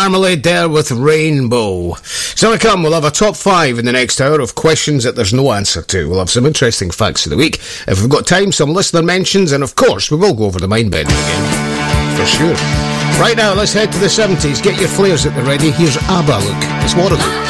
Marmalade there with Rainbow. So to come, we'll have a top 5 in the next hour of questions that there's no answer to. We'll have some interesting facts of the week. If we've got time, some listener mentions, and of course, we will go over the mind bending again. For sure. Right now, let's head to the 70s. Get your flares at the ready. Here's ABBA, look. It's Waterloo.